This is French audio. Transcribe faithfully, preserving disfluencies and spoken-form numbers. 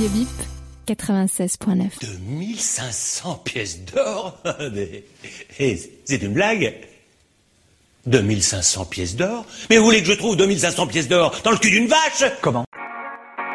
Radio Bip, quatre-vingt-seize point neuf. deux mille cinq cents pièces d'or. Mais c'est une blague. deux mille cinq cents pièces d'or. Mais vous voulez que je trouve deux mille cinq cents pièces d'or dans le cul d'une vache? Comment?